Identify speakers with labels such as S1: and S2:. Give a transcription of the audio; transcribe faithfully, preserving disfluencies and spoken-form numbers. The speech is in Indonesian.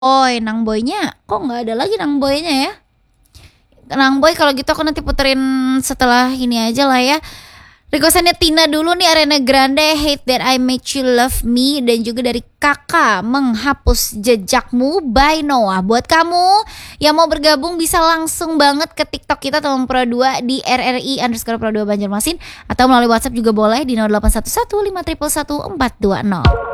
S1: Boy, Nang Boy-nya kok nggak ada lagi Nang Boy-nya ya? Nang Boy kalau gitu aku nanti puterin setelah ini aja lah ya. Requestannya Tina dulu nih, Ariana Grande, Hate That I Made You Love Me. Dan juga dari Kakak, Menghapus Jejakmu by Noah. Buat kamu yang mau bergabung bisa langsung banget ke TikTok kita Tolong Pro dua di R R I underscore Pro dua Banjarmasin. Atau melalui WhatsApp juga boleh di nol delapan satu satu lima satu satu empat dua nol.